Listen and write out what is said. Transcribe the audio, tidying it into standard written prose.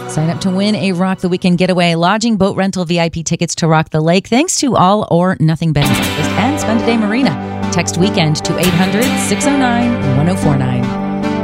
Sign up to win a Rock the Weekend getaway, lodging, boat rental, VIP tickets to Rock the Lake, thanks to All or Nothing Bed and Breakfast and Spend a Day Marina. Text WEEKEND to 800-609-1049.